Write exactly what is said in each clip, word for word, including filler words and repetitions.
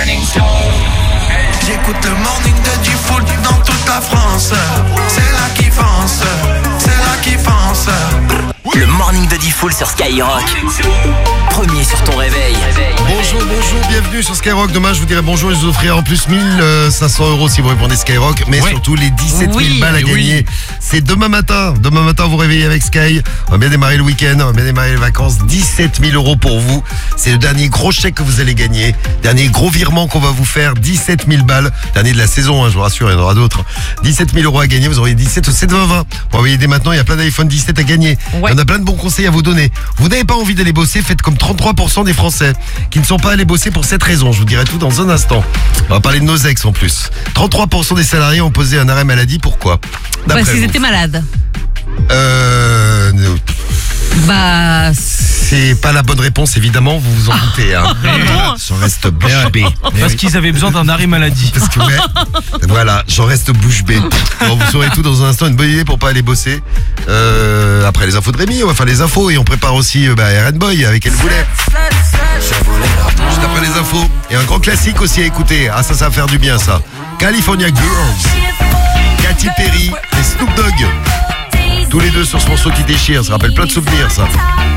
morning show. J'écoute le morning de Diffoul dans toute la France. C'est là qui fonce, c'est là qui fonce. Le morning de Diffoul sur Skyrock. Premier sur ton réveil. Bonjour, bonjour, bienvenue sur Skyrock. Demain, je vous dirai bonjour et je vous offrirai en plus mille cinq cents euros si vous répondez Skyrock. Mais ouais. Surtout les dix-sept mille oui, balles à gagner. Oui. C'est demain matin. Demain matin, vous réveillez avec Sky. On va bien démarrer le week-end, on va bien démarrer les vacances. dix-sept mille euros pour vous. C'est le dernier gros chèque que vous allez gagner. Dernier gros virement qu'on va vous faire. dix-sept mille balles. Dernier de la saison, hein, je vous rassure, il y en aura d'autres. dix-sept mille euros à gagner. Vous aurez dix-sept au sept vingt vingt. Vous envoyez dès maintenant, il y a plein d'iPhone dix-sept à gagner. Ouais. On a plein de bons conseils à vous donner. Vous n'avez pas envie d'aller bosser, faites comme trente-trois pour cent des Français qui ne sont pas allés bosser pour cette raison. Je vous dirai tout dans un instant. On va parler de nos ex en plus. trente-trois pour cent des salariés ont posé un arrêt maladie. Pourquoi ? Parce qu'ils étaient malades. Euh... Bah... C'est pas la bonne réponse, évidemment, vous vous en doutez. Hein. J'en reste bouche bée. Parce qu'ils avaient besoin d'un arrêt maladie. Parce que, ouais, voilà, j'en reste bouche bée. Bon, vous saurez tout dans un instant, une bonne idée pour pas aller bosser. Euh, après les infos de Rémi, on va faire les infos et on prépare aussi bah, R and Boy avec Elle voulait. Juste après les infos. Et un grand classique aussi à écouter. Ah, ça, ça va faire du bien, ça. California Girls. Katy Perry et Snoop Dogg. Tous les deux sur ce morceau qui déchire. Ça rappelle plein de souvenirs, ça.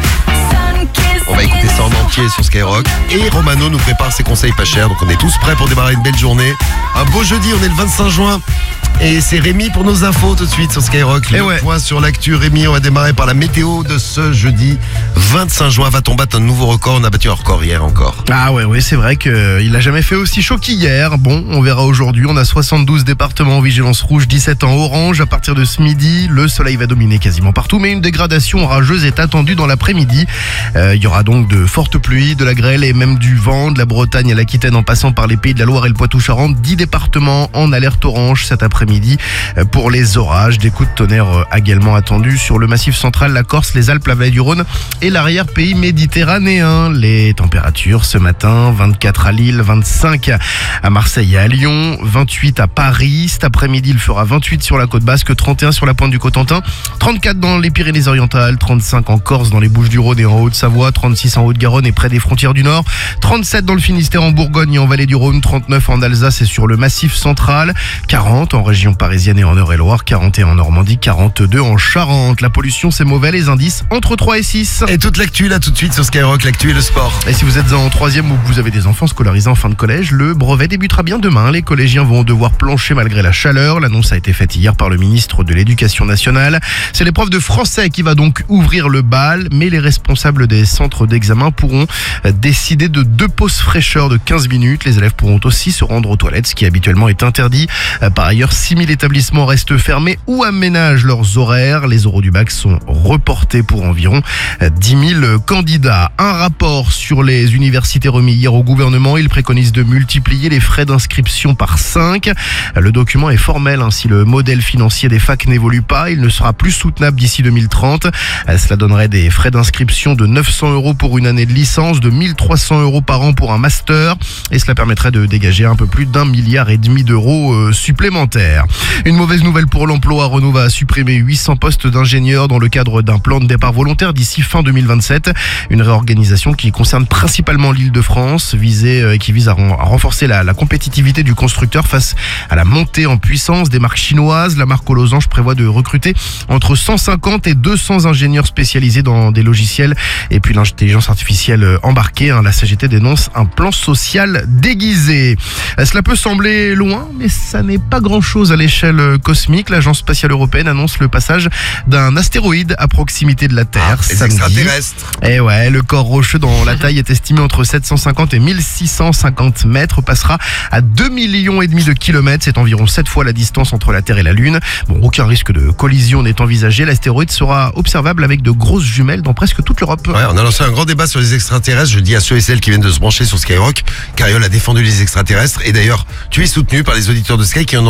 On va écouter ça en entier sur Skyrock. Et Romano nous prépare ses conseils pas chers. Donc on est tous prêts pour démarrer une belle journée. Un beau jeudi, on est le vingt-cinq juin. Et c'est Rémi pour nos infos tout de suite sur Skyrock. Le ouais. point sur l'actu. Rémi, on va démarrer par la météo de ce jeudi vingt-cinq juin. Va-t-on battre un nouveau record ? On a battu un record hier encore. Ah ouais, ouais, c'est vrai qu'il n'a jamais fait aussi chaud qu'hier. Bon, on verra aujourd'hui. On a soixante-douze départements en vigilance rouge, dix-sept en orange. À partir de ce midi, le soleil va dominer quasiment partout. Mais une dégradation orageuse est attendue dans l'après-midi. Euh, il y aura donc de fortes pluies, de la grêle et même du vent. De la Bretagne à l'Aquitaine en passant par les Pays de la Loire et le Poitou-Charentes. dix départements en alerte orange cet après-midi. Pour les orages, des coups de tonnerre également attendus sur le massif central, la Corse, les Alpes, la vallée du Rhône et l'arrière-pays méditerranéen. Les températures ce matin, vingt-quatre à Lille, vingt-cinq à Marseille et à Lyon, vingt-huit à Paris. Cet après-midi, il fera vingt-huit sur la côte basque, trente et un sur la pointe du Cotentin, trente-quatre dans les Pyrénées-Orientales, trente-cinq en Corse, dans les Bouches-du-Rhône et en Haute-Savoie, trente-six en Haute-Garonne et près des frontières du Nord, trente-sept dans le Finistère, en Bourgogne et en vallée du Rhône, trente-neuf en Alsace et sur le massif central, quarante en région parisienne et en Eure-et-Loire, quarante et un en Normandie, quarante-deux en Charente. La pollution, c'est mauvais, les indices entre trois et six. Et toute l'actu là tout de suite sur Skyrock, l'actu et le sport. Et si vous êtes en troisième ou que vous avez des enfants scolarisés en fin de collège, le brevet débutera bien demain. Les collégiens vont devoir plancher malgré la chaleur. L'annonce a été faite hier par le ministre de l'Éducation nationale. C'est l'épreuve de français qui va donc ouvrir le bal, mais les responsables des centres d'examen pourront décider de deux pauses fraîcheur de quinze minutes. Les élèves pourront aussi se rendre aux toilettes, ce qui habituellement est interdit. Par ailleurs, six mille établissements restent fermés ou aménagent leurs horaires. Les oraux du bac sont reportés pour environ dix mille candidats. Un rapport sur les universités remis hier au gouvernement. Il préconise de multiplier les frais d'inscription par cinq. Le document est formel. Hein. Si le modèle financier des facs n'évolue pas, il ne sera plus soutenable d'ici deux mille trente. Cela donnerait des frais d'inscription de neuf cents euros pour une année de licence, de mille trois cents euros par an pour un master. Et cela permettrait de dégager un peu plus d'un milliard et demi d'euros euh, supplémentaires. Une mauvaise nouvelle pour l'emploi. Renault va supprimer huit cents postes d'ingénieurs dans le cadre d'un plan de départ volontaire d'ici fin deux mille vingt-sept. Une réorganisation qui concerne principalement l'Île-de-France, visée, qui vise à, ren- à renforcer la, la compétitivité du constructeur face à la montée en puissance des marques chinoises. La marque aux losanges prévoit de recruter entre cent cinquante et deux cents ingénieurs spécialisés dans des logiciels et puis l'intelligence artificielle embarquée. Hein. La C G T dénonce un plan social déguisé. Cela peut sembler loin, mais ça n'est pas grand-chose à l'échelle cosmique. L'Agence spatiale européenne annonce le passage d'un astéroïde à proximité de la Terre. Ah, les extraterrestres. Et ouais, le corps rocheux dont la taille est estimée entre sept cent cinquante et mille six cent cinquante mètres passera à deux millions et demi de kilomètres. C'est environ sept fois la distance entre la Terre et la Lune. Bon, aucun risque de collision n'est envisagé. L'astéroïde sera observable avec de grosses jumelles dans presque toute l'Europe. Ouais, on a lancé un grand débat sur les extraterrestres. Je dis à ceux et celles qui viennent de se brancher sur Skyrock, Cariole a défendu les extraterrestres. Et d'ailleurs, tu es soutenu par les auditeurs de Sky qui en ont vu dans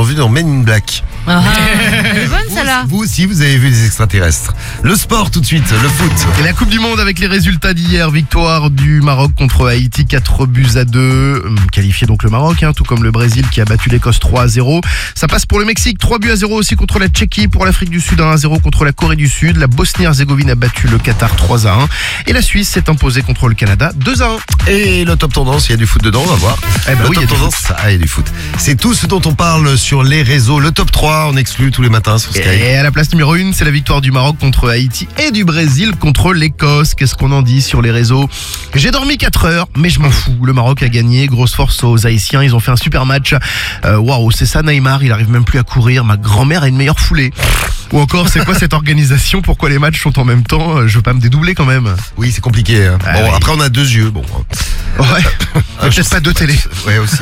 Men in Black. Ah, elle est bonne Vous, celle-là. vous aussi, vous avez vu des extraterrestres. Le sport tout de suite, le foot. Et la Coupe du Monde avec les résultats d'hier, victoire du Maroc contre Haïti, quatre buts à deux, hum, qualifié donc le Maroc, hein, tout comme le Brésil qui a battu l'Écosse trois à zéro. Ça passe pour le Mexique, trois buts à zéro aussi contre la Tchéquie, pour l'Afrique du Sud un à zéro contre la Corée du Sud, la Bosnie-Herzégovine a battu le Qatar trois à un et la Suisse s'est imposée contre le Canada deux à un. Et le top tendance, il y a du foot dedans, on va voir. Eh ben le oui, il y a top du tendance, ah, il y a du foot. C'est tout ce dont on parle sur les réseaux. Le top trois, on exclut tous les matins sur Sky. Et à la place numéro un, c'est la victoire du Maroc contre Haïti et du Brésil contre l'Écosse. Qu'est-ce qu'on en dit sur les réseaux? J'ai dormi quatre heures, mais je m'en fous. Le Maroc a gagné, grosse force aux Haïtiens. Ils ont fait un super match. Euh, Waouh, c'est ça Neymar, il arrive même plus à courir. Ma grand-mère a une meilleure foulée. Ou encore, c'est quoi cette organisation? Pourquoi les matchs sont en même temps? Je veux pas me dédoubler quand même. Oui, c'est compliqué. Hein. Ah bon, oui. après, on a deux yeux. Bon. Ouais, Ah, je peut-être pas sais deux télé. Ouais, aussi.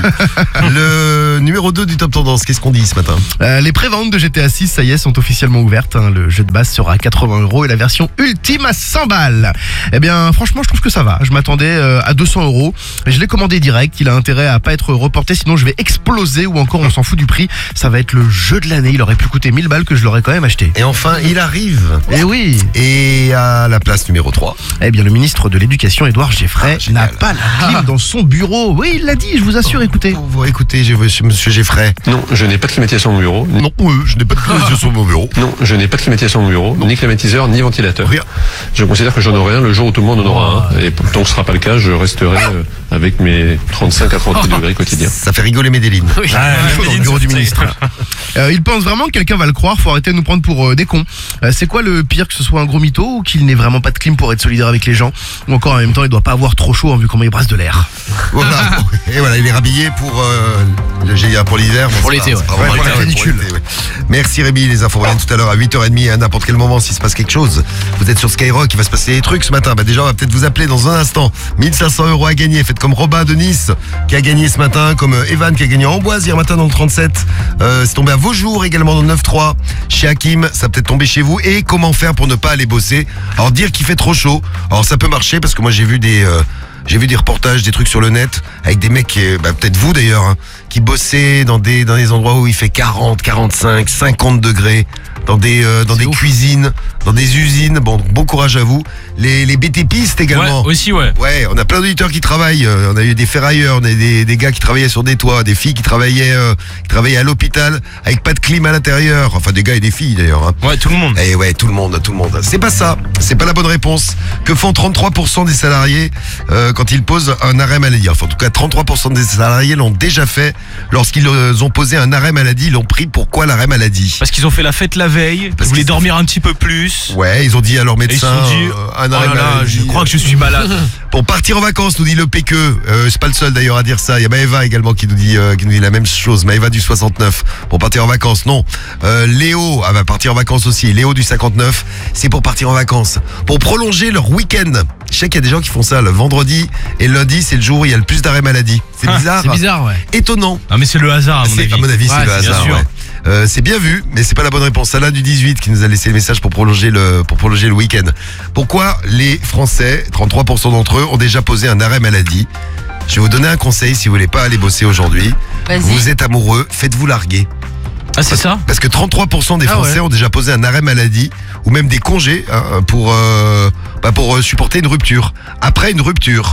Le numéro deux du top tendance, qu'est-ce qu'on dit ce matin? Euh, les préventes de G T A six, ça y est, sont officiellement ouvertes. Hein. Le jeu de base sera à quatre-vingts euros et la version ultime à cent balles. Eh bien, franchement, je trouve que ça va. Je m'attendais euh, à deux cents euros. Je l'ai commandé direct. Il a intérêt à pas être reporté, sinon je vais exploser ou encore on s'en fout du prix. Ça va être le jeu de l'année. Il aurait pu coûter mille balles que je l'aurais quand même acheté. Et enfin, il arrive. Eh oui. Et à la place numéro trois. Eh bien, le ministre de l'Éducation, Édouard Geffray, Ah, génial. n'a pas la clim dans son bureau. Oui, il l'a dit, je vous assure, écoutez. Vous écoutez, j'ai monsieur Geffray. Non, je n'ai pas de climatisation dans mon bureau. Non, euh, je n'ai pas de climatisation sur mon bureau. Non, je n'ai pas de climatisation dans mon bureau, ni climatiseur, ni ventilateur. Rien. Je considère que j'en aurai un le jour où tout le monde en aura un. Et tant que ce ne sera pas le cas, je resterai euh, avec mes trente-cinq à trente-huit degrés quotidiens. Ça fait rigoler Medellin. Chaud dans le bureau du ministre. Euh, il pense vraiment que quelqu'un va le croire, faut arrêter de nous prendre pour euh, des cons. Euh, c'est quoi le pire, que ce soit un gros mytho ou qu'il n'ait vraiment pas de clim pour être solidaire avec les gens? Ou encore en même temps il doit pas avoir trop chaud hein, vu comment il brasse de l'air. Voilà. Et voilà, il est rhabillé pour euh, le G I A pour l'hiver. Bon, Pour c'est l'été, pas- ouais. c'est pas vraiment Ouais, pour la le cas, canicule. pour l'été, ouais. Merci Rémi, les infos reviennent tout à l'heure à huit heures trente et à n'importe quel moment s'il se passe quelque chose. Vous êtes sur Skyrock, il va se passer des trucs ce matin. Bah déjà, on va peut-être vous appeler dans un instant. mille cinq cents euros à gagner. Faites comme Robin de Nice qui a gagné ce matin, comme euh, Evan qui a gagné en Amboise hier matin dans le trente-sept. Euh, c'est tombé à Vaujours également dans le neuf trois. Chez Hakim, ça peut être tombé chez vous. Et comment faire pour ne pas aller bosser? Alors dire qu'il fait trop chaud. Alors ça peut marcher parce que moi j'ai vu des... euh, J'ai vu des reportages, des trucs sur le net, avec des mecs, euh, bah, peut-être vous d'ailleurs, hein, qui bossaient dans des, dans des endroits où il fait quarante, quarante-cinq, cinquante degrés, dans des, euh, dans des cuisines, dans des usines. Bon, bon courage à vous. Les, les B T pistes également. Ouais, aussi, ouais. Ouais, on a plein d'auditeurs qui travaillent. Euh, on a eu des ferrailleurs, on a eu des, des gars qui travaillaient sur des toits, des filles qui travaillaient, euh, qui travaillaient à l'hôpital avec pas de clim à l'intérieur. Enfin, des gars et des filles d'ailleurs. Hein. Ouais, tout le monde. Eh ouais, tout le monde, tout le monde. C'est pas ça, c'est pas la bonne réponse. Que font trente-trois pour cent des salariés euh, quand ils posent un arrêt maladie? Enfin, en tout cas, trente-trois pour cent des salariés l'ont déjà fait. Lorsqu'ils euh, ont posé un arrêt maladie, ils l'ont pris. Pourquoi l'arrêt maladie? Parce qu'ils ont fait la fête la veille, Parce ils voulaient qu'ils- dormir un petit peu plus. Ouais, ils ont dit à leur Et ils se médecin sont dit, euh, un oh arrêt là là, maladie. je crois que je suis malade. Pour partir en vacances, nous dit le P Q. Euh, c'est pas le seul d'ailleurs à dire ça. Il y a Maëva également qui nous dit euh, qui nous dit la même chose. Maëva du soixante-neuf. Pour partir en vacances, non. Euh, Léo, ah, va partir en vacances aussi. Léo du cinquante-neuf, c'est pour partir en vacances. Pour prolonger leur week-end. Je sais qu'il y a des gens qui font ça. Le vendredi et le lundi, c'est le jour où il y a le plus d'arrêts maladie. C'est Ah, bizarre. C'est bizarre, ouais. Étonnant. Non mais c'est le hasard à mon C'est- avis. à mon avis, c'est Ouais, le bien hasard. sûr. ouais. Euh, c'est bien vu, mais c'est pas la bonne réponse. Alain du dix-huit qui nous a laissé le message pour prolonger le pour prolonger le week-end. Pourquoi les Français, trente-trois pour cent d'entre eux, ont déjà posé un arrêt maladie? Je vais vous donner un conseil si vous voulez pas aller bosser aujourd'hui. Vas-y. Vous êtes amoureux, faites-vous larguer. Ah c'est ça? Parce que trente-trois pour cent des Ah Français ouais. ont déjà posé un arrêt maladie ou même des congés hein, pour euh, bah, pour euh, supporter une rupture. Après une rupture.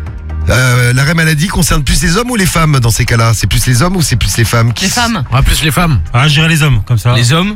Euh, l'arrêt maladie concerne plus les hommes ou les femmes dans ces cas-là? C'est plus les hommes ou c'est plus les femmes qui... Les femmes. Ah, plus les femmes. Ah, j'irai les hommes, comme ça. Les hommes?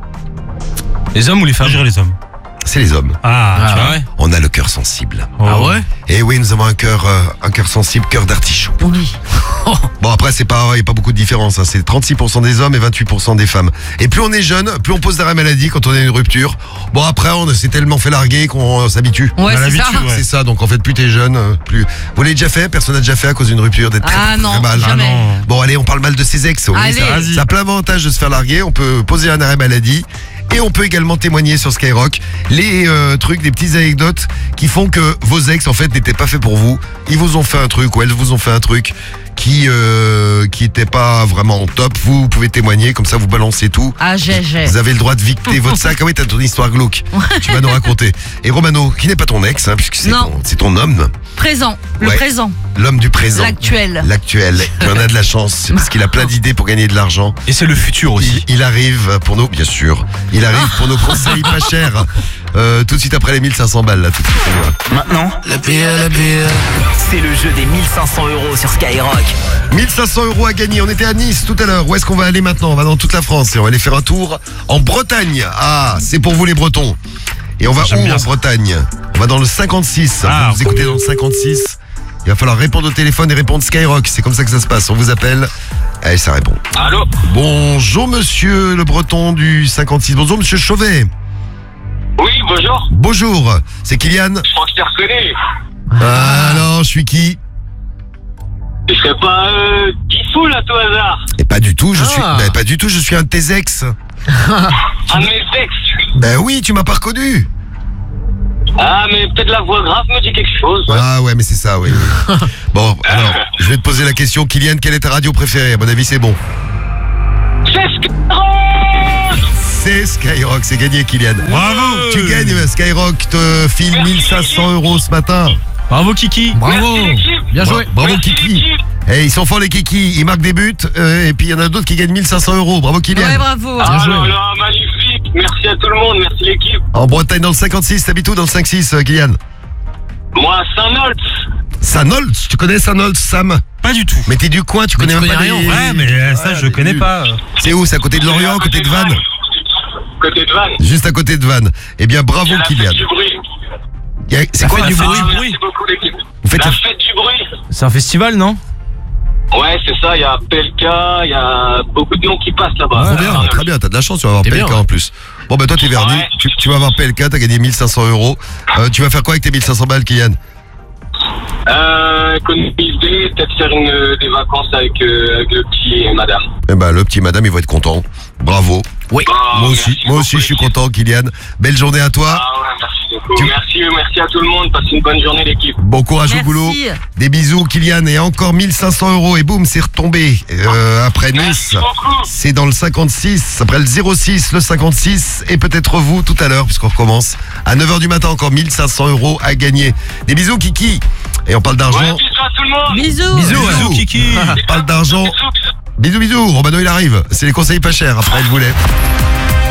Les hommes ou les Ah, femmes? j'irai les hommes. C'est les hommes. Ah, Ah ouais? On a le cœur sensible. oh. Ah ouais? Et oui, nous avons un cœur, euh, un cœur sensible, cœur d'artichaut. Oui. Bon après c'est pas, il y a pas beaucoup de différence. Hein. C'est trente-six pour cent des hommes et vingt-huit pour cent des femmes. Et plus on est jeune, plus on pose d'arrêt maladie quand on a une rupture. Bon après on s'est tellement fait larguer qu'on euh, s'habitue. Ouais, a c'est ça. l'habitude, ouais. C'est ça. Donc en fait plus t'es jeune, euh, plus. Vous l'avez déjà fait? Personne n'a déjà fait à cause d'une rupture d'être très, Ah très, non, très mal. Ah jamais. non. Bon allez, on parle mal de ses ex. Oui, Allez. ça, Vas-y. ça a plein d'avantages de se faire larguer. On peut poser un arrêt maladie. Et on peut également témoigner sur Skyrock les euh, trucs, des petites anecdotes qui font que vos ex en fait n'étaient pas faits pour vous. Ils vous ont fait un truc ou elles vous ont fait un truc qui euh, qui était pas vraiment top. Vous, vous pouvez témoigner, comme ça vous balancez tout. Ah, j'ai, j'ai. Vous avez le droit de victer votre sac. Ah oui, t'as ton histoire glauque. Tu vas nous raconter. Et Romano, qui n'est pas ton ex, hein, puisque c'est Non. ton, c'est ton homme. Présent. Le Ouais. présent. L'homme du présent. L'actuel. L'actuel. Il en a de la chance, c'est parce qu'il a plein d'idées pour gagner de l'argent. Et c'est le futur aussi. Il, il arrive pour nous, bien sûr. Il arrive pour nos conseils pas chers. Euh, tout de suite après les mille cinq cents balles, là, tout de suite. on y va. Maintenant, Le pire, le pire. c'est le jeu des mille cinq cents euros sur Skyrock. mille cinq cents euros à gagner. On était à Nice tout à l'heure. Où est-ce qu'on va aller maintenant? On va dans toute la France et on va aller faire un tour en Bretagne. Ah, c'est pour vous les Bretons. Et on va J'aime où bien en ça. Bretagne? On va dans le cinquante-six. Ah. Vous nous écoutez dans le cinquante-six. Il va falloir répondre au téléphone et répondre Skyrock. C'est comme ça que ça se passe. On vous appelle. Allez, ça répond. Allô? Bonjour monsieur le Breton du cinquante-six. Bonjour monsieur Chauvet. Oui, bonjour. Bonjour. C'est Kylian. Je crois que je t'ai reconnu. Ah non, je suis qui? Je serais pas euh, Diffoul à tout hasard. Et pas du tout, je suis. Ah. Ben, pas du tout, je suis un de tes ex. Un de mes ex. Ben oui, tu m'as pas reconnu. Ah, mais peut-être la voix grave me dit quelque chose. Ouais. Ah ouais, mais c'est ça, oui. oui. Bon, alors, je vais te poser la question. Kylian, quelle est ta radio préférée? À mon avis, c'est bon. C'est Skyrock. C'est Skyrock, c'est gagné, Kylian. Bravo. Tu gagnes, Skyrock te file mille cinq cents euros ce matin. Bravo Kiki. Bravo. Merci, l'équipe. Bien joué. Bravo, Merci, Kiki. l'équipe. Et ils sont forts, les Kiki. Ils marquent des buts. euh, et puis, il y en a d'autres qui gagnent mille cinq cents euros. Bravo, Kylian. Ouais, bravo. Ah joué. là là, magnifique. Merci à tout le monde. Merci l'équipe. En Bretagne, dans le cinquante-six, t'habites où dans le cinquante-six, euh, Kylian? Moi, Saint-Noltz. Saint-Noltz. Tu connais Saint-Noltz, Sam? Pas du tout. Mais t'es du coin, tu Mais connais tu même pas connais rien, les- Ouais, mais euh, ça, je Ouais, connais nul. pas. C'est où? C'est à côté de Lorient, à côté de Vannes? Côté de Vannes. Juste à côté de Vannes. Eh bien, bravo, Il y a la Kylian. fête du bruit. Il y a- C'est La quoi fête la du fête bruit. Ah, merci beaucoup l'équipe. Vous faites La la- fête du bruit. C'est un festival, non? Ouais, c'est ça. Il y a P L K. Il y a beaucoup de noms qui passent là-bas. Trop À bien, Saint-Noltz. très bien, t'as de la chance, tu vas avoir T'es P L K bien, ouais. en plus. Bon bah toi t'es verni, Ouais. tu, tu vas avoir P L K, t'as gagné mille cinq cents euros. Euh, tu vas faire quoi avec tes mille cinq cents balles, Kylian? Euh, économiser, peut-être faire une, euh, des vacances avec, euh, avec le petit et madame. Eh ben le petit madame il va être content. Bravo. Oui. Ah, Moi aussi, merci moi beaucoup, aussi je suis l'équipe. content, Kylian. Belle journée à toi. Ah ouais, merci beaucoup. Tu- Merci, merci à tout le monde. Passez une bonne journée, l'équipe. Bon courage Merci. au boulot. Des bisous, Kylian. Et encore mille cinq cents euros. Et boum, c'est retombé. Euh, après Nice. Merci beaucoup. C'est dans le cinquante-six, après le zéro six, le cinquante-six, et peut-être vous tout à l'heure, puisqu'on recommence. À neuf heures du matin, encore mille cinq cents euros à gagner. Des bisous, Kiki. Et on parle Ouais, d'argent. bisous à tout le monde. Bisous. Bisous, Bisous. bisous Kiki. On parle d'argent. Bisous, bisous. Bisous, bisous. Romano, il arrive. C'est les conseils pas chers. Après, elle voulait.